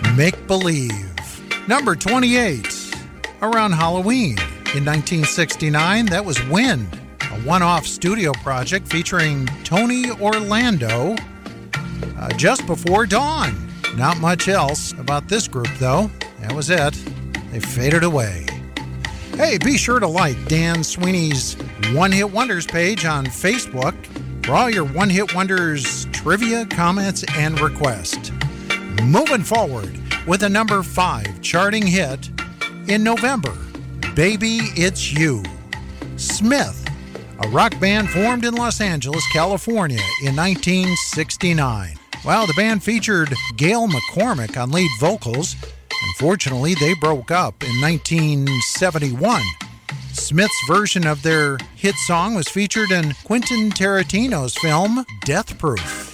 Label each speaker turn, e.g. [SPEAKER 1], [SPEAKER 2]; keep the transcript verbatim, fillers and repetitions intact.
[SPEAKER 1] Make Believe. Number twenty-eight, around Halloween in nineteen sixty-nine, that was Wind, a one-off studio project featuring Tony Orlando, uh, just before dawn. Not much else about this group, though. That was it. They faded away. Hey, be sure to like Dan Sweeney's One Hit Wonders page on Facebook for all your One Hit Wonders trivia, comments, and requests. Moving forward with a number five charting hit in November, Baby It's You. Smith, a rock band formed in Los Angeles, California in nineteen sixty-nine. Well, the band featured Gail McCormick on lead vocals. Unfortunately, they broke up in nineteen seventy-one. Smith's version of their hit song was featured in Quentin Tarantino's film Death Proof.